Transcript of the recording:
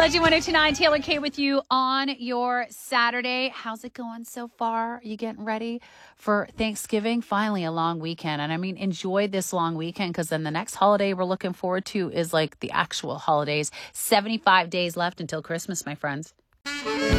Legend 1029, Taylor K with you on your Saturday. How's it going so far? Are you getting ready for Thanksgiving? Finally, a long weekend. And I mean, enjoy this long weekend because then the next holiday we're looking forward to is like the actual holidays. 75 days left until Christmas, my friends.